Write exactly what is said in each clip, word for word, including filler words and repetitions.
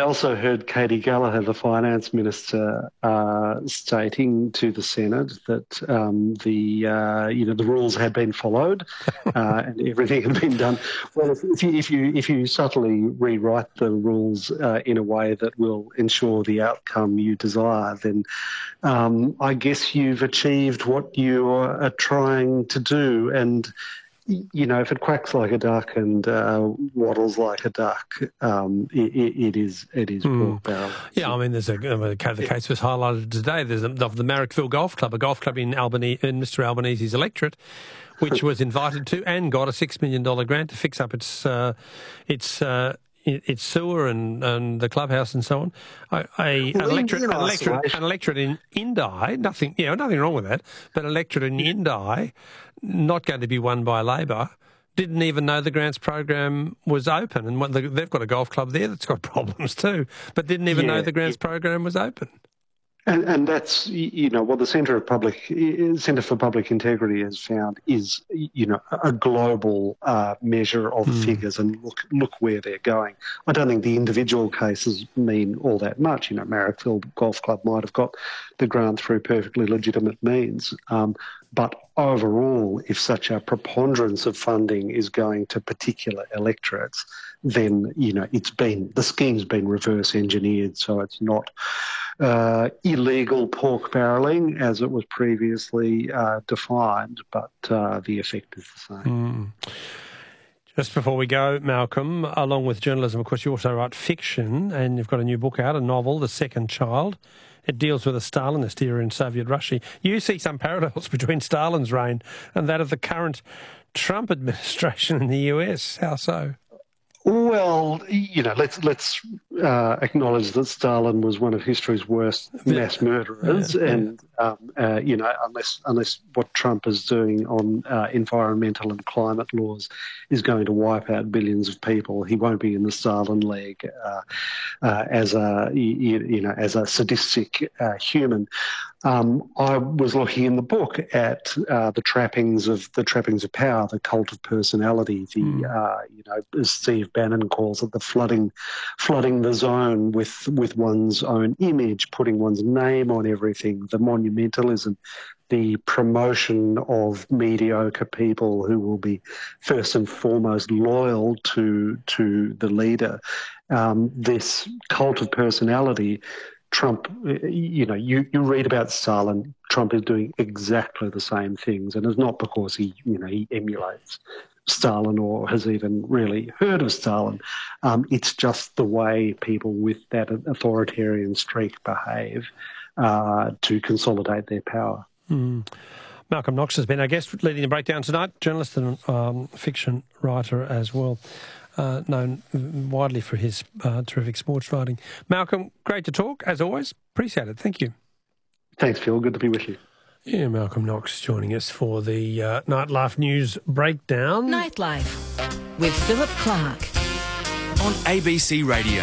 also heard Katie Gallagher, the finance minister, uh, stating to the Senate that um, the uh, you know the rules had been followed uh, and everything had been done. Well, if, if you if you if you subtly rewrite the rules uh, in a way that will ensure the outcome you desire, then um, I guess you've achieved what you are trying to do. And you know, if it quacks like a duck and uh, waddles like a duck, um, it, it is it is mm. pork barrel. Yeah, I mean, there's a the case was highlighted today. There's a, of the Marrickville Golf Club, a golf club in Albany, in Mister Albanese's electorate, which was invited to and got a six million dollar grant to fix up its uh, its. Uh, its sewer and, and the clubhouse and so on. A, a well, an, electorate, an, electorate, an electorate in Indi, nothing, you know, nothing wrong with that, but an electorate in Indi, not going to be won by Labor, didn't even know the grants program was open. And what the, they've got a golf club there that's got problems too, but didn't even yeah, know the grants yeah. program was open. And, and that's, you know, what the Centre of Public Centre for Public Integrity has found is, you know, a global uh, measure of mm. figures, and look look where they're going. I don't think the individual cases mean all that much. You know, Marrickville Golf Club might have got the grant through perfectly legitimate means, um, but overall, if such a preponderance of funding is going to particular electorates, then, you know, it's been, the scheme's been reverse engineered, so it's not uh, illegal pork barrelling as it was previously uh, defined, but uh, the effect is the same. Mm. Just before we go, Malcolm, along with journalism, of course, you also write fiction, and you've got a new book out, a novel, The Second Child. It deals with a Stalinist era in Soviet Russia. You see some parallels between Stalin's reign and that of the current Trump administration in the U S. How so? Well, you know, let's let's uh, acknowledge that Stalin was one of history's worst mass murderers, yeah, yeah. and um, uh, you know, unless unless what Trump is doing on uh, environmental and climate laws is going to wipe out billions of people, he won't be in the Stalin leg uh, uh, as a you, you know as a sadistic uh, human. Um, I was looking in the book at uh, the trappings of the trappings of power, the cult of personality, the mm. uh, you know, as Steve Bannon calls it, the flooding, flooding the zone with with one's own image, putting one's name on everything, the monumentalism, the promotion of mediocre people who will be first and foremost loyal to to the leader. Um, this cult of personality. Trump, you know, you, you read about Stalin, Trump is doing exactly the same things, and it's not because he, you know, he emulates Stalin or has even really heard of Stalin. Um, it's just the way people with that authoritarian streak behave uh, to consolidate their power. Mm. Malcolm Knox has been our guest, leading the breakdown tonight, journalist and um, fiction writer as well. Uh, known widely for his uh, terrific sports writing. Malcolm, great to talk, as always. Appreciate it. Thank you. Thanks, Phil. Good to be with you. Yeah, Malcolm Knox joining us for the uh, Nightlife News Breakdown. Nightlife with Philip Clark on A B C Radio.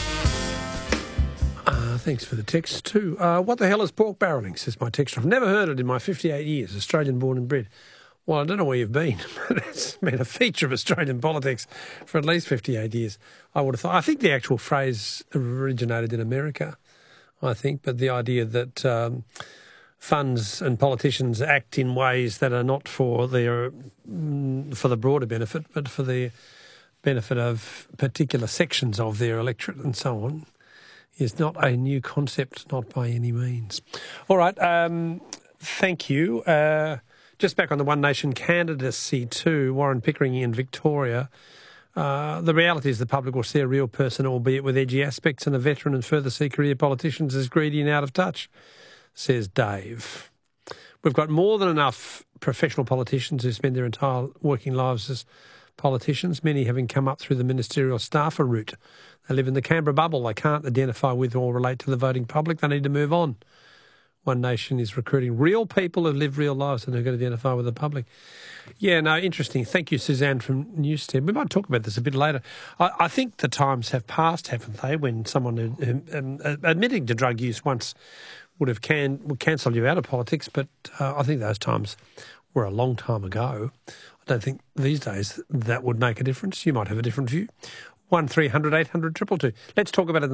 Uh, thanks for the text too. Uh, what the hell is pork barrelling, says my texter. I've never heard it in my fifty-eight years, Australian born and bred. Well, I don't know where you've been, but it's been a feature of Australian politics for at least fifty-eight years, I would have thought. I think the actual phrase originated in America, I think, but the idea that um, funds and politicians act in ways that are not for their for the broader benefit, but for the benefit of particular sections of their electorate and so on, is not a new concept, not by any means. All right, um, thank you. Uh, Just back on the One Nation candidacy too, Warren Pickering in Victoria. Uh, the reality is the public will see a real person, albeit with edgy aspects, and a veteran and further see career politicians as greedy and out of touch, says Dave. We've got more than enough professional politicians who spend their entire working lives as politicians, many having come up through the ministerial staffer route. They live in the Canberra bubble. They can't identify with or relate to the voting public. They need to move on. One Nation is recruiting real people who live real lives and who can identify with the public. Yeah, no, interesting. Thank you, Suzanne from Newstead. We might talk about this a bit later. I, I think the times have passed, haven't they, when someone who, um, admitting to drug use once would have can, would cancel you out of politics, but uh, I think those times were a long time ago. I don't think these days that would make a difference. You might have a different view. one three hundred eight hundred two two two. Let's talk about it.